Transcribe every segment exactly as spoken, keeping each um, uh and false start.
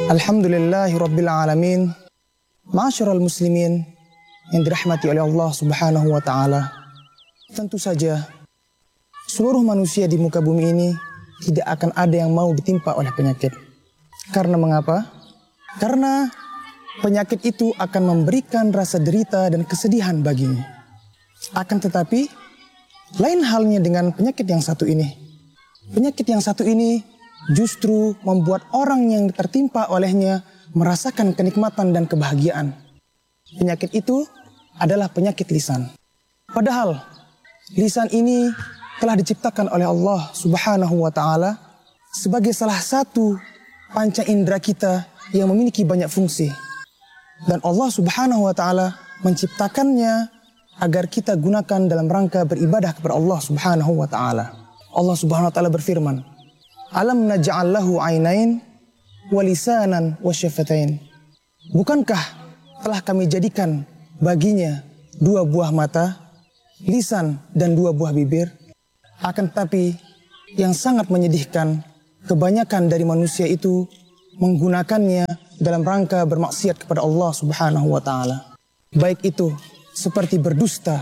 Alhamdulillahi Rabbil Alamin. Ma'asyiral muslimin yang dirahmati oleh Allah Subhanahu wa Ta'ala. Tentu saja seluruh manusia di muka bumi ini tidak akan ada yang mau ditimpa oleh penyakit. Karena mengapa? Karena penyakit itu akan memberikan rasa derita dan kesedihan baginya. Akan tetapi lain halnya dengan penyakit yang satu ini. Penyakit yang satu ini justru membuat orang yang tertimpa olehnya merasakan kenikmatan dan kebahagiaan. Penyakit itu adalah penyakit lisan. Padahal lisan ini telah diciptakan oleh Allah Subhanahu wa Ta'ala sebagai salah satu panca indera kita yang memiliki banyak fungsi. Dan Allah Subhanahu wa Ta'ala menciptakannya agar kita gunakan dalam rangka beribadah kepada Allah Subhanahu wa Ta'ala. Allah Subhanahu wa Ta'ala berfirman, Alam naj'al lahu ainain wa lisanan wa syafatain. Bukankah telah kami jadikan baginya dua buah mata, lisan dan dua buah bibir? Akan tetapi yang sangat menyedihkan, kebanyakan dari manusia itu menggunakannya dalam rangka bermaksiat kepada Allah Subhanahu wa Ta'ala. Baik itu seperti berdusta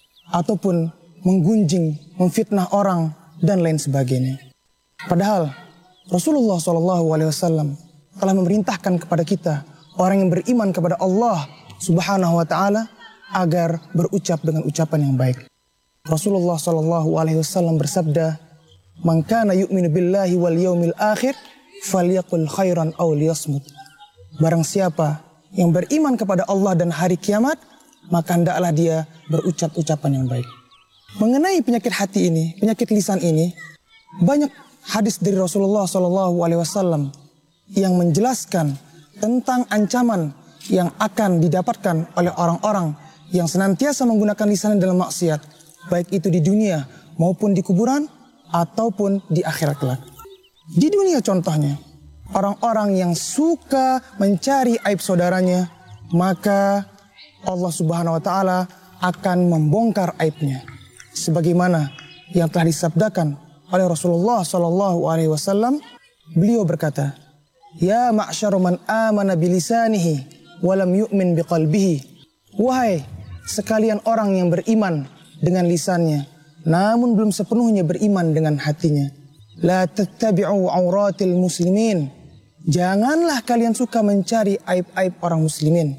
ataupun menggunjing, memfitnah orang dan lain sebagainya. Padahal Rasulullah shallallahu alaihi wasallam telah memerintahkan kepada kita orang yang beriman kepada Allah Subhanahu wa Ta'ala agar berucap dengan ucapan yang baik. Rasulullah shallallahu alaihi wasallam bersabda, "Man kana yu'minu billahi wal yaumil akhir falyaqul khairan aw liyasmut." Barang siapa yang beriman kepada Allah dan hari kiamat, maka hendaklah dia berucap ucapan yang baik. Mengenai penyakit hati ini, penyakit lisan ini, banyak hadis dari Rasulullah shallallahu alaihi wasallam yang menjelaskan tentang ancaman yang akan didapatkan oleh orang-orang yang senantiasa menggunakan lisan dalam maksiat, baik itu di dunia maupun di kuburan ataupun di akhirat kelak. Di dunia contohnya, orang-orang yang suka mencari aib saudaranya, maka Allah Subhanahu wa Ta'ala akan membongkar aibnya. Sebagaimana yang telah disabdakan oleh Rasulullah Sallallahu Alaihi Wasallam, beliau berkata, Ya ma'syaru man amana bilisanihi walam yu'min biqalbihi. Wahai sekalian orang yang beriman dengan lisannya, namun belum sepenuhnya beriman dengan hatinya. La tattabi'u auratil muslimin. Janganlah kalian suka mencari aib-aib orang muslimin.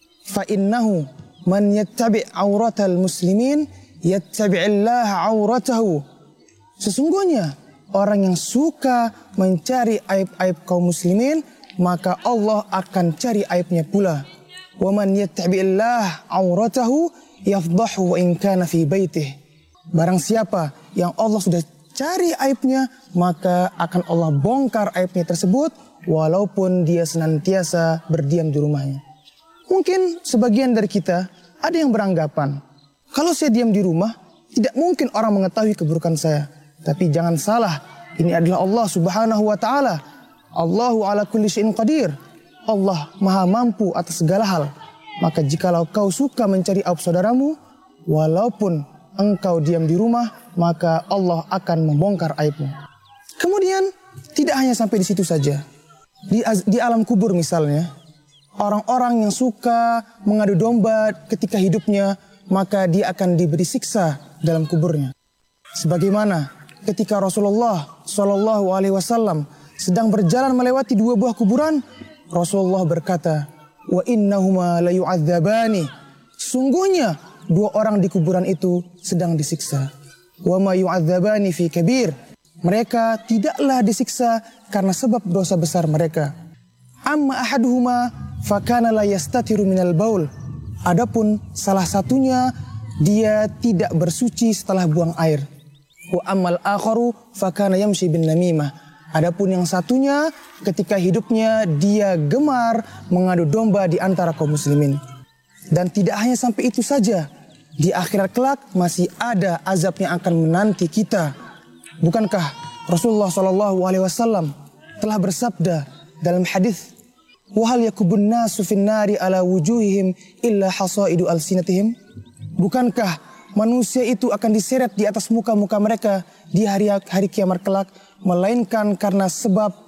Fa innahu man yattabi' auratal muslimin yattabi'illaha auratahu. Sesungguhnya orang yang suka mencari aib-aib kaum muslimin, maka Allah akan cari aibnya pula. Wa man yattabi'illah auratahu yafdahu wa in kana fi baitih. Barang siapa yang Allah sudah cari aibnya, maka akan Allah bongkar aibnya tersebut walaupun dia senantiasa berdiam di rumahnya. Mungkin sebagian dari kita ada yang beranggapan, kalau saya diam di rumah, tidak mungkin orang mengetahui keburukan saya. Tapi jangan salah, ini adalah Allah Subhanahu wa Ta'ala. Allahu ala kulli syai'in qadir. Allah maha mampu atas segala hal. Maka jikalau kau suka mencari aib saudaramu, walaupun engkau diam di rumah, maka Allah akan membongkar aibmu. Kemudian tidak hanya sampai di situ saja. Di, di alam kubur misalnya, orang-orang yang suka mengadu domba ketika hidupnya, maka dia akan diberi siksa dalam kuburnya. Sebagaimana ketika Rasulullah Shallallahu Alaihi Wasallam sedang berjalan melewati dua buah kuburan, Rasulullah berkata, Wa innahuma la yu'adzabani. Sungguhnya dua orang di kuburan itu sedang disiksa. Wa ma yu'adzabani fi kabir. Mereka tidaklah disiksa karena sebab dosa besar mereka. Amma ahaduhuma fakana la yastatiru minal baul. Adapun salah satunya, dia tidak bersuci setelah buang air. Wa ammal akharu fakana yamshi bin namimah. Adapun yang satunya, ketika hidupnya dia gemar mengadu domba di antara kaum muslimin. Dan tidak hanya sampai itu saja, di akhirat kelak masih ada azab yang akan menanti kita. Bukankah Rasulullah Shallallahu Alaihi Wasallam telah bersabda dalam hadis, Wahal yakubun nasu finnari ala wujuhihim illa hasaidu alsinatihim. Bukankah manusia itu akan diseret di atas muka-muka mereka di hari hari kiamat kelak, melainkan karena sebab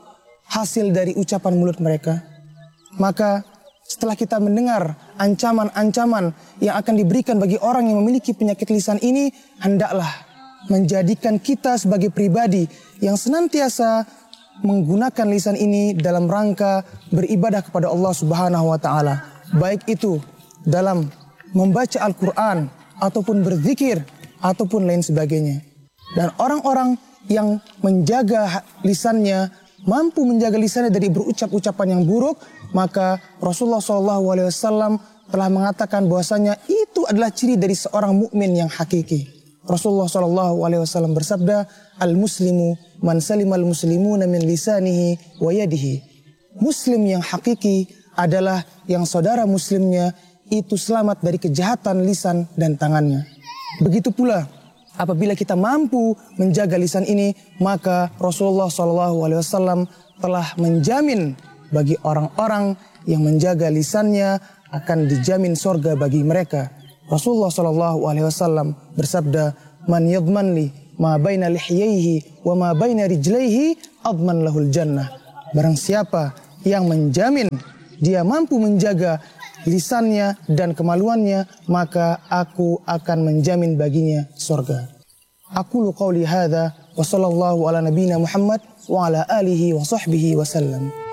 hasil dari ucapan mulut mereka. Maka setelah kita mendengar ancaman-ancaman yang akan diberikan bagi orang yang memiliki penyakit lisan ini, hendaklah menjadikan kita sebagai pribadi yang senantiasa menggunakan lisan ini dalam rangka beribadah kepada Allah Subhanahu wa taala. Baik itu dalam membaca Al-Qur'an ataupun berzikir ataupun lain sebagainya. Dan orang-orang yang menjaga lisannya, mampu menjaga lisannya dari berucap ucapan yang buruk, maka Rasulullah shallallahu alaihi wasallam telah mengatakan bahwasanya itu adalah ciri dari seorang mukmin yang hakiki. Rasulullah shallallahu alaihi wasallam bersabda, "Al-muslimu man salimal muslimuna min lisanihi wa yadihi." Muslim yang hakiki adalah yang saudara muslimnya itu selamat dari kejahatan lisan dan tangannya. Begitu pula apabila kita mampu menjaga lisan ini, maka Rasulullah shallallahu alaihi wasallam telah menjamin bagi orang-orang yang menjaga lisannya akan dijamin sorga bagi mereka. Rasulullah shallallahu alaihi wasallam bersabda, "Man yadman li ma baina lihyaihi wa ma baina rijlaihi adman lahul jannah." Barang siapa yang menjamin dia mampu menjaga lisannya dan kemaluannya, maka aku akan menjamin baginya sorga. Aqulu qawli hadza wa sallallahu ala nabiyyina Muhammad wa ala alihi wa sahbihi wa sallam.